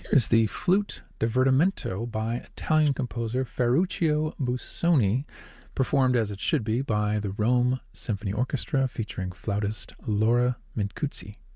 Here's the Flute Divertimento by Italian composer Ferruccio Busoni, performed as it should be by the Rome Symphony Orchestra featuring flautist Laura Mincuzzi.